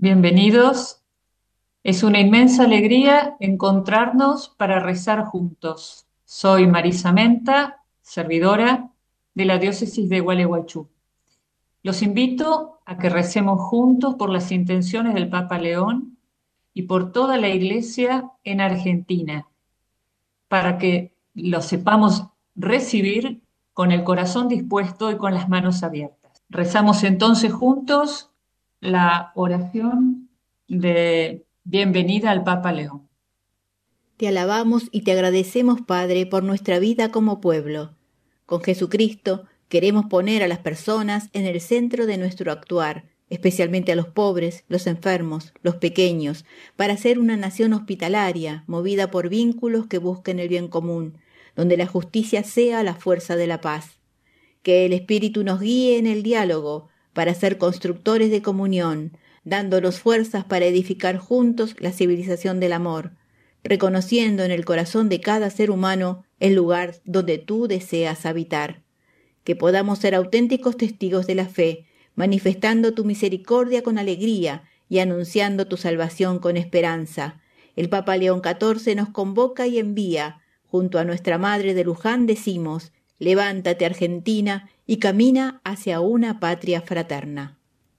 Bienvenidos. Es una inmensa alegría encontrarnos para rezar juntos. Soy Marisa Menta, servidora de la diócesis de Gualeguaychú. Los invito a que recemos juntos por las intenciones del Papa León y por toda la Iglesia en Argentina, para que lo sepamos recibir con el corazón dispuesto y con las manos abiertas. Rezamos entonces juntos la oración de bienvenida al Papa León. Te alabamos y te agradecemos, Padre, por nuestra vida como pueblo. Con Jesucristo queremos poner a las personas en el centro de nuestro actuar, especialmente a los pobres, los enfermos, los pequeños, para ser una nación hospitalaria, movida por vínculos que busquen el bien común, donde la justicia sea la fuerza de la paz. Que el Espíritu nos guíe en el diálogo para ser constructores de comunión, dándonos fuerzas para edificar juntos la civilización del amor, reconociendo en el corazón de cada ser humano el lugar donde tú deseas habitar. Que podamos ser auténticos testigos de la fe, manifestando tu misericordia con alegría y anunciando tu salvación con esperanza. El Papa León XIV nos convoca y envía. Junto a nuestra Madre de Luján decimos: levántate, Argentina, y camina hacia una patria fraterna.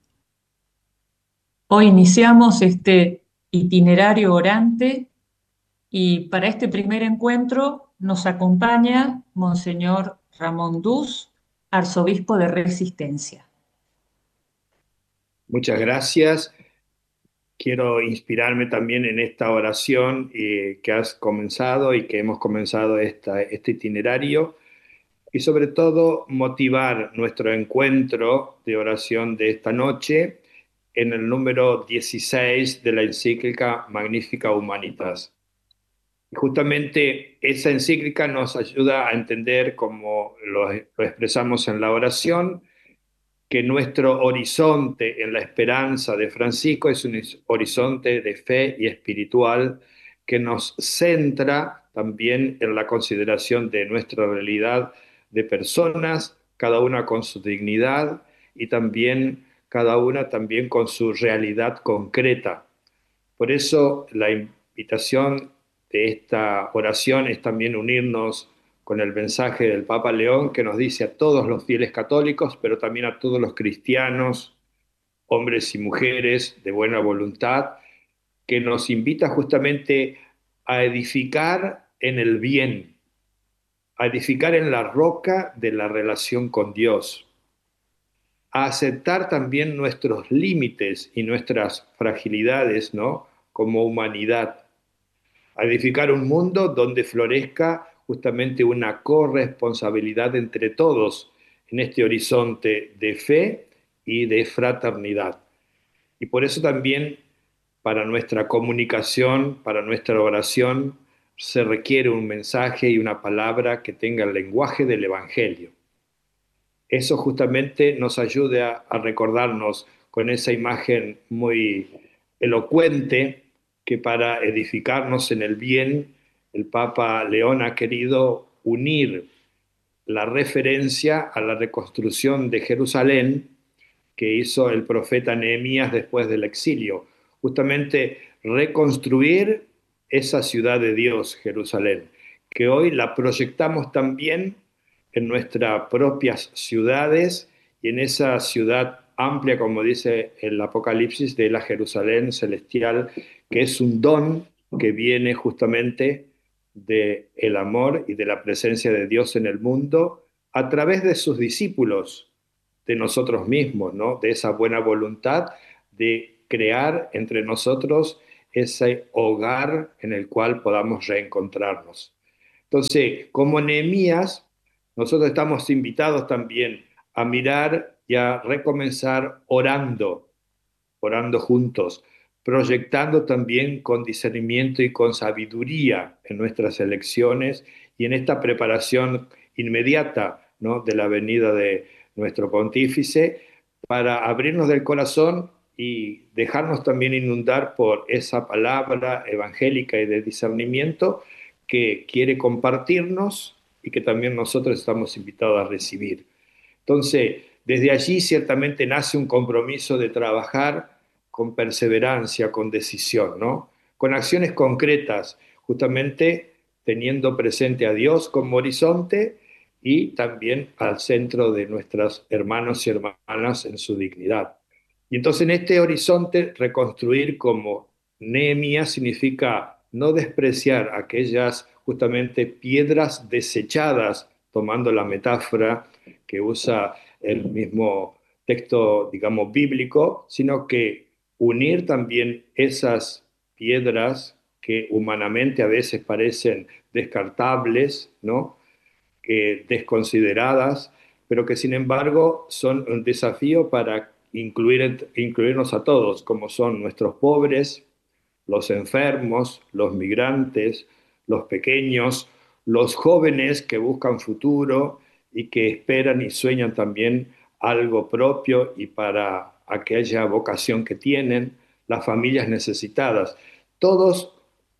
Hoy iniciamos este itinerario orante y para este primer encuentro nos acompaña Monseñor Ramón Duz, arzobispo de Resistencia. Muchas gracias. Quiero inspirarme también en esta oración que has comenzado y que hemos comenzado este itinerario y sobre todo motivar nuestro encuentro de oración de esta noche en el número 16 de la encíclica Magnificat Humanitas. Y justamente esa encíclica nos ayuda a entender, como lo expresamos en la oración, que nuestro horizonte en la esperanza de Francisco es un horizonte de fe y espiritual que nos centra también en la consideración de nuestra realidad de personas, cada una con su dignidad y también cada una también con su realidad concreta. Por eso la invitación de esta oración es también unirnos con el mensaje del Papa León, que nos dice a todos los fieles católicos, pero también a todos los cristianos, hombres y mujeres de buena voluntad, que nos invita justamente a edificar en el bien, a edificar en la roca de la relación con Dios, a aceptar también nuestros límites y nuestras fragilidades, ¿no? Como humanidad, a edificar un mundo donde florezca justamente una corresponsabilidad entre todos en este horizonte de fe y de fraternidad. Y por eso también para nuestra comunicación, para nuestra oración, se requiere un mensaje y una palabra que tenga el lenguaje del Evangelio. Eso justamente nos ayuda a recordarnos con esa imagen muy elocuente que para edificarnos en el bien, el Papa León ha querido unir la referencia a la reconstrucción de Jerusalén que hizo el profeta Nehemías después del exilio. Justamente reconstruir esa ciudad de Dios, Jerusalén, que hoy la proyectamos también en nuestras propias ciudades y en esa ciudad amplia, como dice el Apocalipsis, de la Jerusalén celestial, que es un don que viene justamente del amor y de la presencia de Dios en el mundo a través de sus discípulos, de nosotros mismos, ¿no? De esa buena voluntad de crear entre nosotros ese hogar en el cual podamos reencontrarnos. Entonces, como Nehemías, nosotros estamos invitados también a mirar y a recomenzar orando, orando juntos, proyectando también con discernimiento y con sabiduría en nuestras elecciones y en esta preparación inmediata, ¿no? De la venida de nuestro pontífice, para abrirnos del corazón y dejarnos también inundar por esa palabra evangélica y de discernimiento que quiere compartirnos y que también nosotros estamos invitados a recibir. Entonces, desde allí ciertamente nace un compromiso de trabajar con perseverancia, con decisión, ¿no? Con acciones concretas, justamente teniendo presente a Dios como horizonte y también al centro de nuestros hermanos y hermanas en su dignidad. Y entonces en este horizonte reconstruir como Nehemías significa no despreciar aquellas justamente piedras desechadas, tomando la metáfora que usa el mismo texto, digamos, bíblico, sino que unir también esas piedras que humanamente a veces parecen descartables, ¿no? Desconsideradas, pero que sin embargo son un desafío para incluirnos a todos, como son nuestros pobres, los enfermos, los migrantes, los pequeños, los jóvenes que buscan futuro y que esperan y sueñan también algo propio y para aquella vocación que tienen, las familias necesitadas. Todos,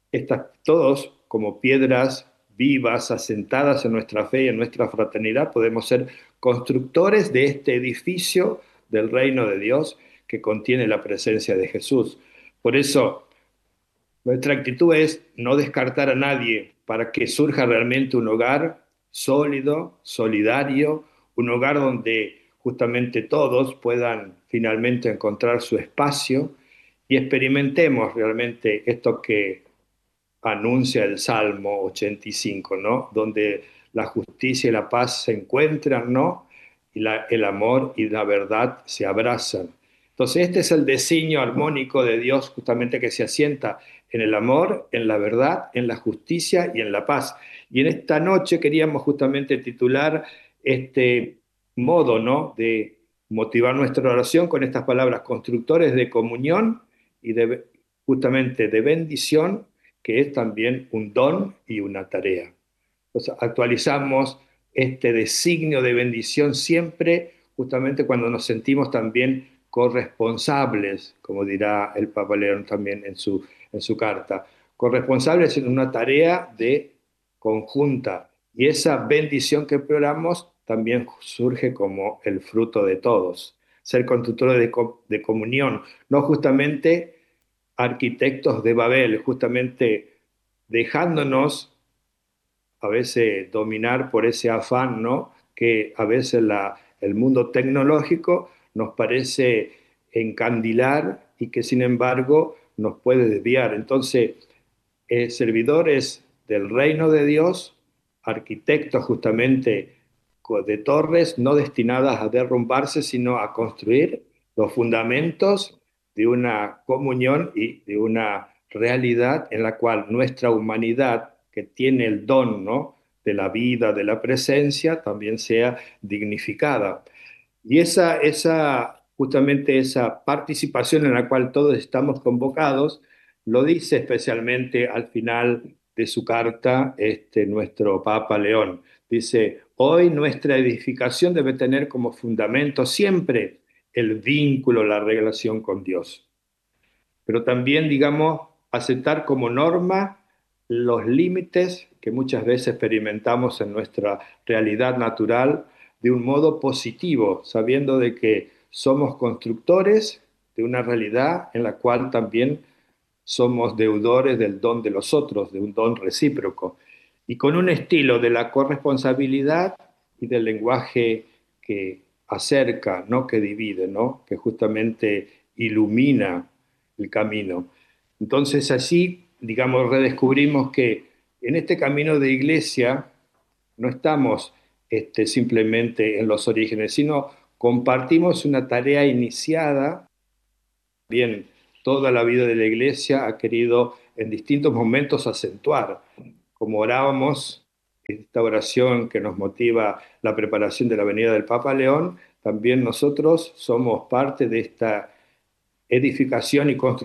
todos como piedras vivas, asentadas en nuestra fe y en nuestra fraternidad, podemos ser constructores de este edificio del reino de Dios que contiene la presencia de Jesús. Por eso, nuestra actitud es no descartar a nadie para que surja realmente un hogar sólido, solidario, un hogar donde justamente todos puedan finalmente encontrar su espacio y experimentemos realmente esto que anuncia el Salmo 85, ¿no? Donde la justicia y la paz se encuentran, ¿no? Y el amor y la verdad se abrazan. Entonces, este es el diseño armónico de Dios justamente que se asienta en el amor, en la verdad, en la justicia y en la paz. Y en esta noche queríamos justamente titular este modo, ¿no? De motivar nuestra oración con estas palabras, constructores de comunión y justamente de bendición, que es también un don y una tarea. Entonces, actualizamos este designio de bendición siempre, justamente cuando nos sentimos también corresponsables, como dirá el Papa León también en su carta, corresponsables en una tarea de conjunta. Y esa bendición que exploramos también surge como el fruto de todos. Ser constructores de comunión, no justamente arquitectos de Babel, justamente dejándonos a veces dominar por ese afán, ¿no? Que a veces el mundo tecnológico nos parece encandilar y que sin embargo nos puede desviar. Entonces, servidores del reino de Dios, arquitectos justamente de torres no destinadas a derrumbarse, sino a construir los fundamentos de una comunión y de una realidad en la cual nuestra humanidad, que tiene el don, ¿no? de la vida, de la presencia, también sea dignificada. Y justamente esa participación en la cual todos estamos convocados, lo dice especialmente al final de su carta nuestro Papa León. Dice, hoy nuestra edificación debe tener como fundamento siempre el vínculo, la relación con Dios, pero también, digamos, aceptar como norma los límites que muchas veces experimentamos en nuestra realidad natural de un modo positivo, sabiendo de que somos constructores de una realidad en la cual también somos deudores del don de los otros, de un don recíproco, y con un estilo de la corresponsabilidad y del lenguaje que acerca, no que divide, ¿no? Que justamente ilumina el camino. Entonces así, digamos, redescubrimos que en este camino de iglesia no estamos simplemente en los orígenes, sino compartimos una tarea iniciada. Bien, toda la vida de la iglesia ha querido en distintos momentos acentuar, como orábamos, esta oración que nos motiva la preparación de la venida del Papa León, también nosotros somos parte de esta edificación y construcción